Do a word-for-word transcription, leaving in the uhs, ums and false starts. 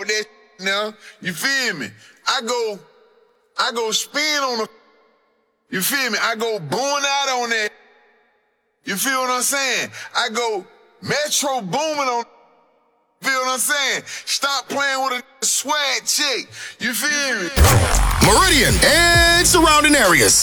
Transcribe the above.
that now. You feel me? I go, I go spin on the, you feel me? I go boom out on that. You feel what I'm saying? I go metro booming on, feel what I'm saying? Stop playing with a swag chick. You feel me? Meridian and surrounding areas.